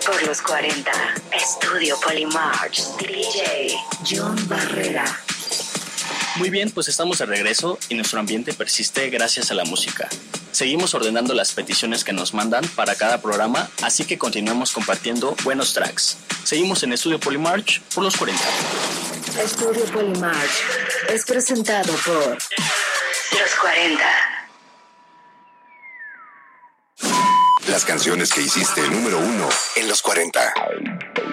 por los 40. Estudio Polymarch. DJ John Barrera. Muy bien, pues estamos de regreso y nuestro ambiente persiste gracias a la música. Seguimos ordenando las peticiones que nos mandan para cada programa, así que continuemos compartiendo buenos tracks. Seguimos en Estudio Polymarch por los 40. Estudio Polymarch es presentado por los 40. Las canciones que hiciste número 1 en los 40.